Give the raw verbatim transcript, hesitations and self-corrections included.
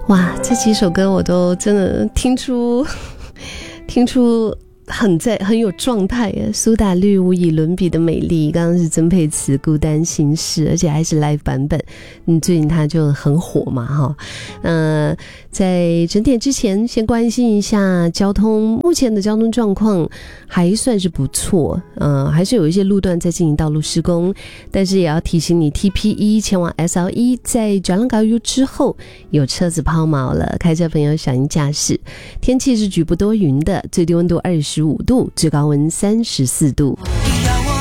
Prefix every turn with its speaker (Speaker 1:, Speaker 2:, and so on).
Speaker 1: 哇，这几首歌我都真的听出听出很在很有状态耶。苏打绿无以伦比的美丽，刚刚是曾沛慈孤单心事，而且还是 live 版本。嗯，最近它就很火嘛哈。呃，在整点之前，先关心一下交通，目前的交通状况还算是不错，呃，还是有一些路段在进行道路施工，但是也要提醒你 T P 一 前往 S L 一，在转浪高 U 之后有车子抛锚了，开车朋友小心驾驶。天气是局部多云的，最低温度二十五度，最高温三十四度。